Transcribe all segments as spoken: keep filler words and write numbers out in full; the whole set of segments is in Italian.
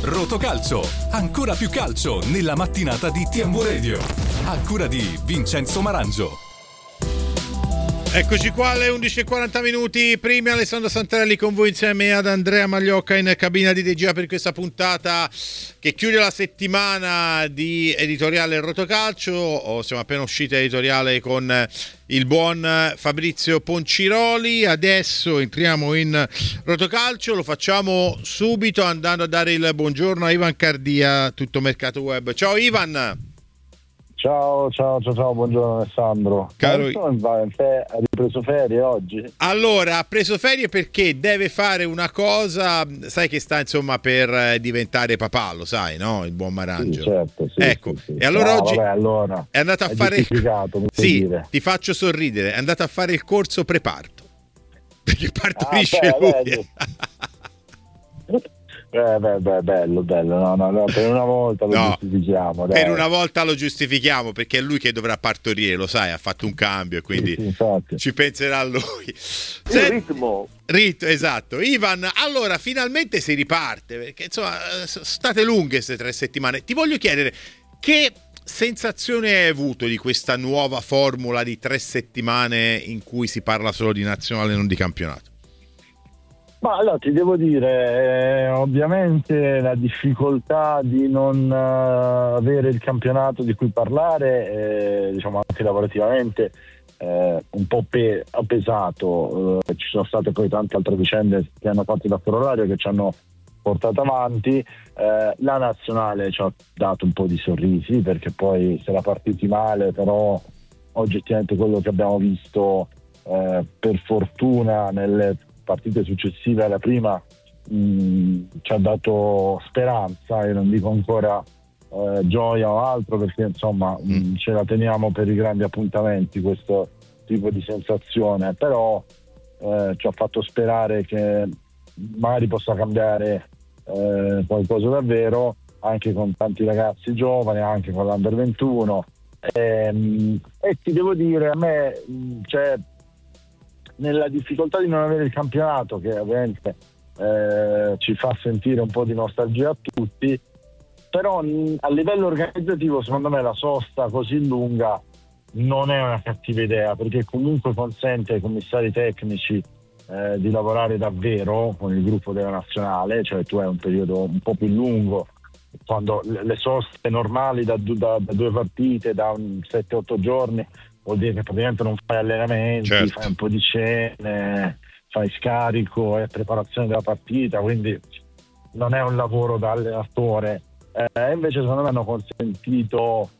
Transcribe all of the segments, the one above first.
Rotocalcio, ancora più calcio nella mattinata di T M U Radio. A cura di Vincenzo Marangio. Eccoci qua alle undici e quaranta minuti. Prima Alessandro Santarelli con voi insieme ad Andrea Magliocca in cabina di regia per questa puntata che chiude la settimana di editoriale Rotocalcio. Siamo appena usciti editoriale con il buon Fabrizio Ponciroli. Adesso entriamo in Rotocalcio, lo facciamo subito andando a dare il buongiorno a Ivan Cardia, Tutto Mercato Web. Ciao Ivan. Ciao, ciao, ciao, ciao, buongiorno Alessandro. Caro... Ha ripreso ferie oggi? Allora, ha preso ferie perché deve fare una cosa, sai che sta insomma per diventare papà, lo sai, no? Il buon Marangio. Sì, certo, sì, ecco, sì, sì. E allora no, oggi vabbè, allora, è andato a è fare... Sì, dire. ti faccio sorridere, è andato a fare il corso preparto. Perché partorisce ah, beh, lui. Eh, beh, beh, bello, bello, no, no, no, per una volta lo no, giustifichiamo. Dai. Per una volta lo giustifichiamo perché è lui che dovrà partorire, lo sai, ha fatto un cambio e quindi sì, sì, ci penserà lui. Se... Il ritmo. Ritmo, esatto. Ivan, allora finalmente si riparte, perché insomma, state lunghe queste tre settimane. Ti voglio chiedere, che sensazione hai avuto di questa nuova formula di tre settimane in cui si parla solo di nazionale e non di campionato? Ma allora ti devo dire, eh, ovviamente la difficoltà di non uh, avere il campionato di cui parlare, eh, diciamo anche lavorativamente, eh, un po' pe- ha pesato. Eh, ci sono state poi tante altre vicende che hanno fatto da corollario, che ci hanno portato avanti. Eh, la nazionale ci ha dato un po' di sorrisi, perché poi si era partiti male, però oggettivamente quello che abbiamo visto, eh, per fortuna, nelle partite successive alla prima mh, ci ha dato speranza, e non dico ancora eh, gioia o altro, perché insomma mh, ce la teniamo per i grandi appuntamenti questo tipo di sensazione, però eh, ci ha fatto sperare che magari possa cambiare eh, qualcosa davvero, anche con tanti ragazzi giovani, anche con l'Under ventuno, e, mh, e ti devo dire, a me mh, c'è nella difficoltà di non avere il campionato, che ovviamente eh, ci fa sentire un po' di nostalgia a tutti, però mh, a livello organizzativo secondo me la sosta così lunga non è una cattiva idea, perché comunque consente ai commissari tecnici eh, di lavorare davvero con il gruppo della nazionale, cioè tu hai un periodo un po' più lungo, quando le soste normali da, da, da due partite, da sette otto giorni, vuol dire che praticamente non fai allenamenti, certo. Fai un po' di cene, fai scarico e preparazione della partita, quindi non è un lavoro da allenatore. Eh, invece secondo me hanno consentito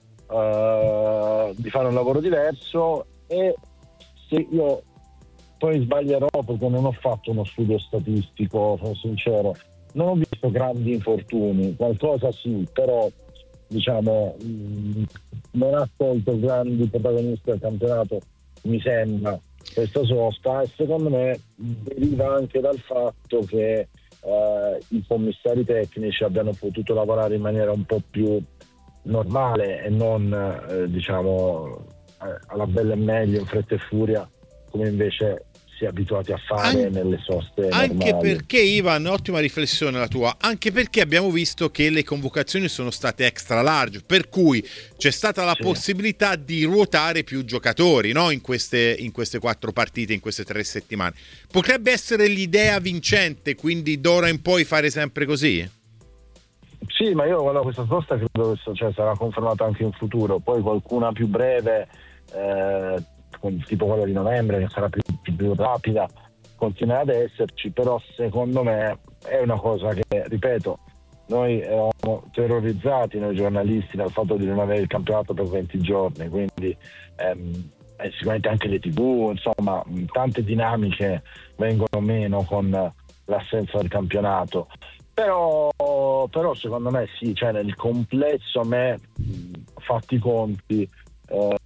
eh, di fare un lavoro diverso, e se io poi sbaglierò perché non ho fatto uno studio statistico, sono sincero, non ho visto grandi infortuni, qualcosa sì, però diciamo mh, non ha tolto grandi protagonisti del campionato, mi sembra, questa sosta, e secondo me deriva anche dal fatto che eh, i commissari tecnici abbiano potuto lavorare in maniera un po' più normale e non eh, diciamo eh, alla bella e meglio, in fretta e furia, come invece si è abituati a fare An- nelle soste anche normali. Perché, Ivan, ottima riflessione la tua, anche perché abbiamo visto che le convocazioni sono state extra large, per cui c'è stata la sì. possibilità di ruotare più giocatori, no? in queste in queste quattro partite, in queste tre settimane. Potrebbe essere l'idea vincente, quindi d'ora in poi fare sempre così? Sì, ma io guarda, questa sosta credo che cioè, sarà confermata anche in futuro, poi qualcuna più breve, eh, tipo quella di novembre, che sarà più, più, più rapida, continuerà ad esserci, però secondo me è una cosa che, ripeto, noi eravamo terrorizzati, noi giornalisti, dal fatto di non avere il campionato per venti giorni, quindi ehm, e sicuramente anche le tivù, insomma tante dinamiche vengono meno con l'assenza del campionato, però, però secondo me sì, cioè nel complesso a me, fatti i conti, eh,